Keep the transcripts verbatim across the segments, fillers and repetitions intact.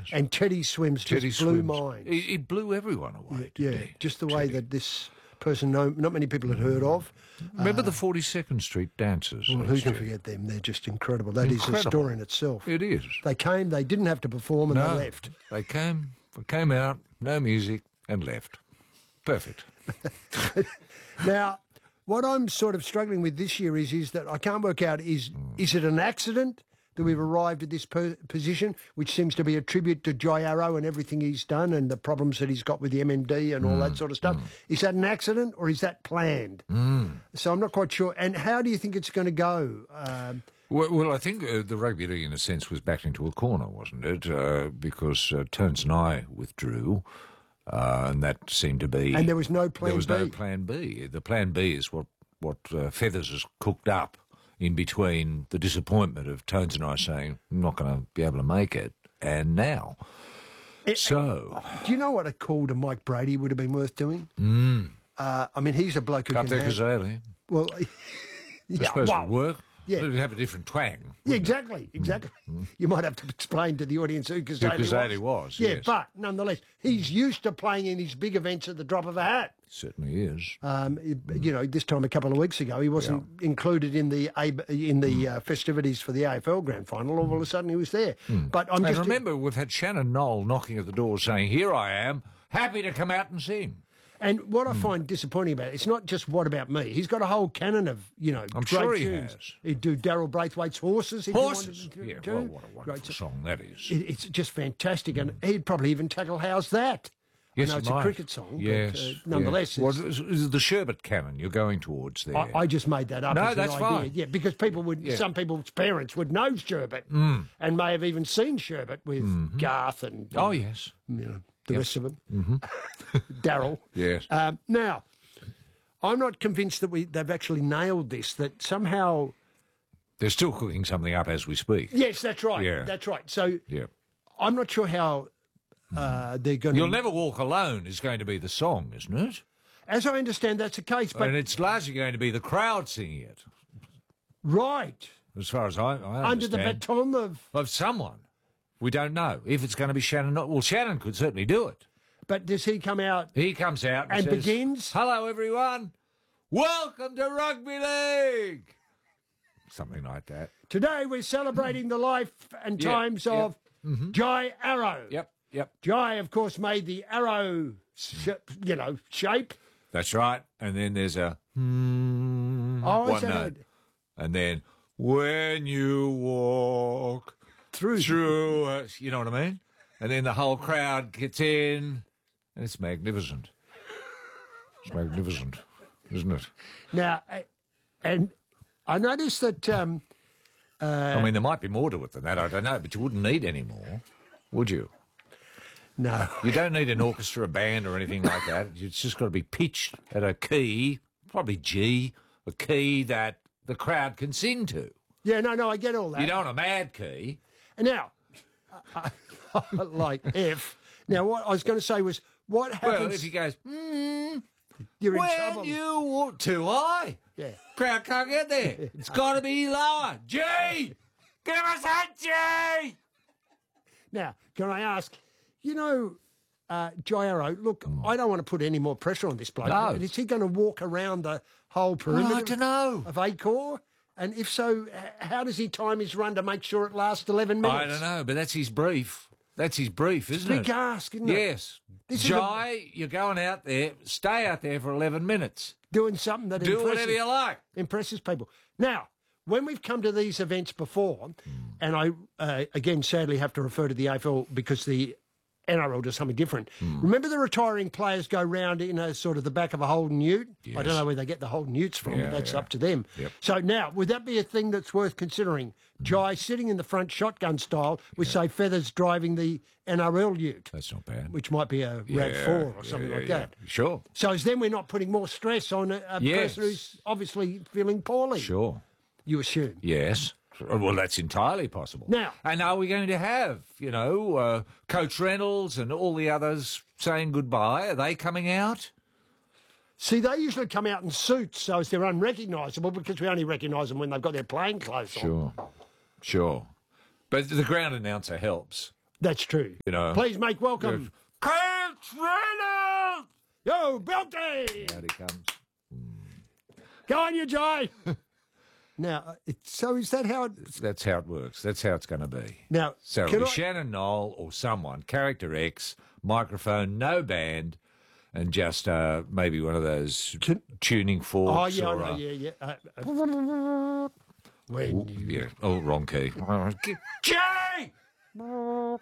Yes. And Teddy Swims Teddy just blew Swims. mine. He, he blew everyone away, Yeah, didn't he? just the way that this person no, not many people had heard of. Remember the forty-second Street Dancers? Well, who can Street? forget them? They're just incredible. That is Incredible. a story in itself. It is. They came, they didn't have to perform, and No, they left. They came, they came out, no music, and left. Perfect. Now, what I'm sort of struggling with this year is is that I can't work out is is it an accident that we've arrived at this per- position, which seems to be a tribute to Jai Arrow and everything he's done and the problems that he's got with the M M D and all that sort of stuff. Is that an accident or is that planned? Mm. So I'm not quite sure. And how do you think it's going to go? Um, Well, well, I think uh, the rugby league, in a sense, was backed into a corner, wasn't it? Uh, because uh, Terence and I withdrew, uh, and that seemed to be... And there was no plan There was B. no plan B. The plan B is what, what uh, Feathers has cooked up in between the disappointment of Tones and I saying, I'm not going to be able to make it, and now. It- so... do you know what a call to Mike Brady would have been worth doing? Mm, Uh, I mean, he's a bloke who up can... there, have- Kazali. well, I yeah, suppose well, it would work. yeah. It'd have a different twang. Yeah, exactly, exactly. You might have to explain to the audience who Kazali Who Kazali was, Yeah, yes. but nonetheless, he's used to playing in his big events at the drop of a hat. Certainly is. Um, you know, this time a couple of weeks ago, he wasn't included in the A- in the uh, festivities for the A F L Grand Final. All of a sudden, he was there. But I'm And just remember, we've had Shannon Knoll knocking at the door saying, here I am, happy to come out and sing. and what I find disappointing about it, it's not just what about me. He's got a whole canon of you know I'm great sure he tunes. has. He'd do Daryl Braithwaite's Horses. If you wanted Horses. to Yeah, do. well, what a Great wonderful song. song that is. It, it's just fantastic, and he'd probably even tackle How's That? Yes, I know it it's might. a cricket song, Yes, but uh, nonetheless, yes. Well, it's- is is the sherbet cannon you're going towards there? I, I just made that up. No, as an that's idea. fine. Yeah, because people would, Yeah. some people's parents would know Sherbet and may have even seen Sherbet with Garth and oh, yes. you know, the rest of them. Mm-hmm. Daryl. Yes. Um, now, I'm not convinced that we they've actually nailed this. That somehow, They're still cooking something up as we speak. yes, that's right. Yeah. That's right. So Yeah. I'm not sure how uh, they're going to. You'll Never Walk Alone is going to be the song, isn't it? As I understand, that's the case. But And it's largely going to be the crowd singing it, right as far as I, I under the understand. baton of. Of someone. We don't know. If it's going to be Shannon, Knoll- well, Shannon could certainly do it. But does he come out? He comes out and, And says, begins? Hello, everyone. Welcome to Rugby League. Something like that. Today we're celebrating the life and Yeah, times yeah. of Jai Arrow. Yep, yep. Jai, of course, made the arrow, sh- you know, shape. That's right. And then there's a hmm, Oh, one is that note. And then when you walk Through. through, uh, you know what I mean? And then the whole crowd gets in, and it's magnificent. It's magnificent, isn't it? Now, uh, and I noticed that. Um, I mean, there might be more to it than that. I don't know, but you wouldn't need any more, would you? no, You don't need an orchestra, a band, or anything like that. It's just got to be pitched at a key, probably G, a key that the crowd can sing to. yeah, no, no, I get all that. You don't want a mad key. And now, uh, like F. Now, what I was going to say was, what happens? Well, if he goes, mm, you're in when trouble. you walk too high, Yeah. crowd can't get there. It's got to be lower. G! Give us that G! Now, can I ask? You know, uh, Jai Arrow. Look, I don't want to put any more pressure on this bloke. No. But is he going to walk around the whole perimeter I don't know. of Acor? And if so, h- how does he time his run to make sure it lasts eleven minutes? I don't know, but that's his brief. That's his brief, isn't Big it? ask, isn't it? Yes. This is Jai, you're going out there, stay out there for eleven minutes. Doing something that Do impresses, whatever you like. impresses people. Now, when we've come to these events before, and I, uh, again, sadly have to refer to the A F L because the N R L does something different. Remember the retiring players go round in a sort of the back of a Holden Ute? I Yes. don't know where they get the Holden Utes from, Yeah, but that's yeah. up to them. Yep. So now, would that be a thing that's worth considering? Jai sitting in the front shotgun style with, say, Feathers driving the N R L Ute, That's not bad. which might be a Yeah, Rav four or yeah, something yeah, like yeah. that. Sure, So as then we're not putting more stress on a, a Yes. person who's obviously feeling poorly. sure. You assume. Yes. Well, that's entirely possible. Now- and are we going to have, you know, uh, Coach Reynolds and all the others saying goodbye? Are they coming out? See, they usually come out in suits, so as they're unrecognisable because we only recognise them when they've got their plain clothes on. Sure, sure. But the ground announcer helps. That's true. You know. Please make welcome. Coach Reynolds! Yo, Belty! Out he comes. Go on, you Jay. Now, uh, it, so is that how it... That's how it works. That's how it's going to be. Now, So can it'll be I- Shannon Knoll or someone, character X, microphone, no band, and just uh, maybe one of those Can- tuning forks. Oh, yeah, I or, know, uh, yeah, yeah. Uh, uh, when you... Yeah. Oh, wrong key. Jay! Well,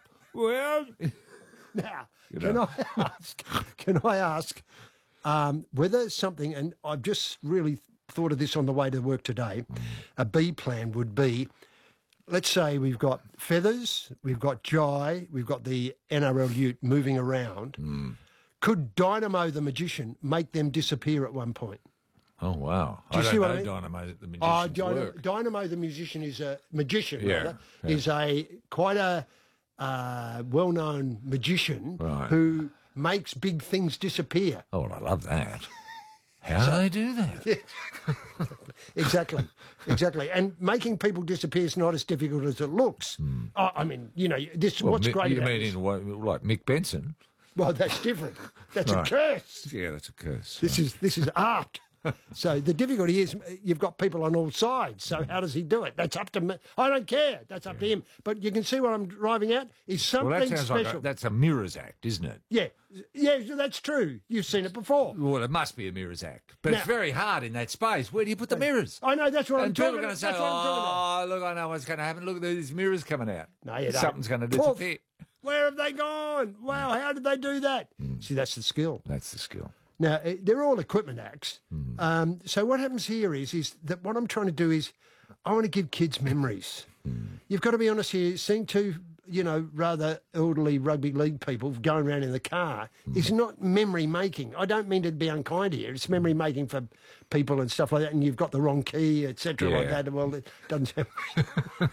Now, You can know. I ask, can I ask um, whether something, and I've just really thought of this on the way to work today, a B plan would be, let's say we've got Feathers, we've got Jai, we've got the N R L Ute moving around. Could Dynamo the Magician make them disappear at one point? oh, wow. Do you I don't see what know I mean? Dynamo the Magician's Oh, Dynamo, work. Dynamo the Musician is a magician, Yeah, rather, yeah. is a quite a uh, well-known magician Right. who makes big things disappear. Oh, well, I love that. How do they do that? Exactly, exactly. And making people disappear is not as difficult as it looks. Oh, I mean, you know, this Well, what's Mi- great You about mean this? in what, like Mick Benson? Well, that's different. That's Right. a curse. Yeah, that's a curse. This is this is art. So the difficulty is you've got people on all sides. So how does he do it? That's up to me. I don't care. That's up to him. But you can see what I'm driving at is something Well, that sounds special. like a, that's a mirrors act, isn't it? Yeah, yeah, that's true. You've seen it before. Well, it must be a mirrors act. But it's Now- very hard in that space. Where do you put the mirrors? I know that's what I'm And people talking are going about. to say, That's what I'm talking about. oh, look, I know what's going to happen. Look at these mirrors coming out. No, you don't. Something's going to Poof. disappear. Where have they gone? Wow, how did they do that? See, that's the skill. That's the skill. Now, eh, they're all equipment acts. Um, so what happens here is is that what I'm trying to do is I want to give kids memories. You've got to be honest here. Seeing two, you know, rather elderly rugby league people going around in the car is not memory making. I don't mean to be unkind here. It's memory making for people and stuff like that. And you've got the wrong key, et cetera, like Yeah. that. Well, it doesn't sound.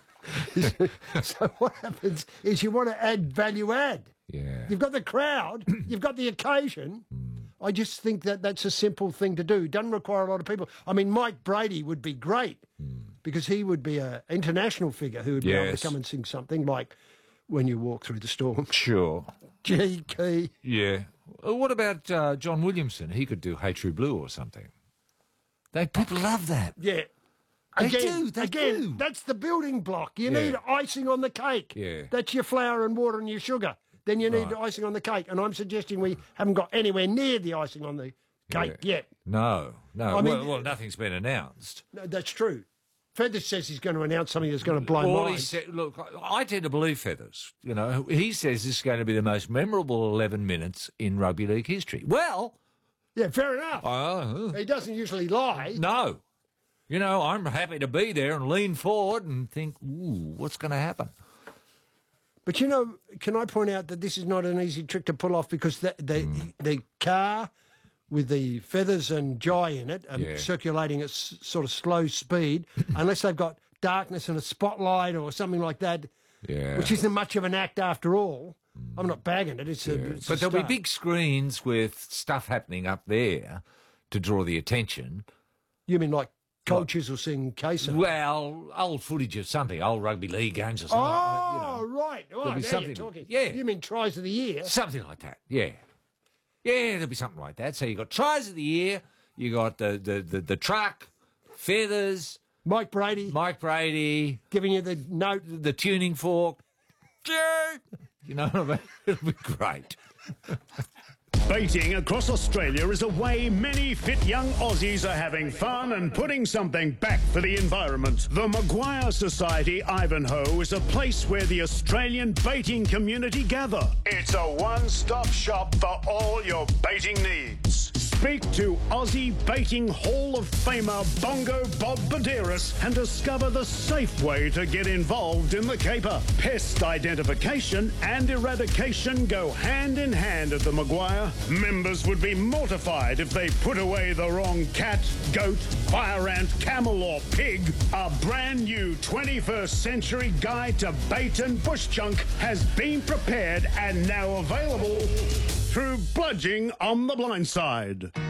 So what happens is you want to add value add. Yeah. You've got the crowd, you've got the occasion. I just think that that's a simple thing to do. Doesn't require a lot of people. I mean, Mike Brady would be great because he would be an international figure who would be able Yes. to come and sing something like When You Walk Through the Storm. Sure. G key. Yeah. Uh, What about uh, John Williamson? He could do Hey True Blue or something. They people love that. Yeah. They Again, do, they again, do. that's the building block. You Yeah. need icing on the cake. Yeah. That's your flour and water and your sugar. Then you need Right. icing on the cake. And I'm suggesting we haven't got anywhere near the icing on the cake Yeah. yet. No, no. I mean- well, well, nothing's been announced. No, that's true. Feathers says he's going to announce something that's going to blow All he minds. said, look, I tend to believe Feathers. You know, he says this is going to be the most memorable eleven minutes in rugby league history. Well, Yeah, fair enough. uh, He doesn't usually lie. no. You know, I'm happy to be there and lean forward and think, ooh, what's going to happen? But you know, can I point out that this is not an easy trick to pull off because the the, Mm. the car with the feathers and Jai in it, um, Yeah. circulating at s- sort of slow speed, unless they've got darkness and a spotlight or something like that, Yeah. which isn't much of an act after all. I'm not bagging it. It's a, it's a But there'll be start. big screens with stuff happening up there to draw the attention. You mean like coaches will sing Queso? Well, old footage of something, old rugby league games or something. Oh, you know, right. Oh, be now something- you're talking. yeah. You mean tries of the year? something like that. Yeah, yeah, there'll be something like that. So you got tries of the year, you got the the the, the truck, Feathers, Mike Brady Mike Brady, giving you the note. the tuning fork. You know what I mean? It'll be great. Baiting across Australia is a way many fit young Aussies are having fun and putting something back for the environment. The Maguire Society Ivanhoe is a place where the Australian baiting community gather. It's a one-stop shop for all your baiting needs. Speak to Aussie Baiting Hall of Famer Bongo Bob Baderas and discover the safe way to get involved in the caper. Pest identification and eradication go hand in hand at the Maguire. Members would be mortified if they put away the wrong cat, goat, fire ant, camel or pig. A brand new twenty-first century guide to bait and bush junk has been prepared and now available through Bludging on the Blind Side.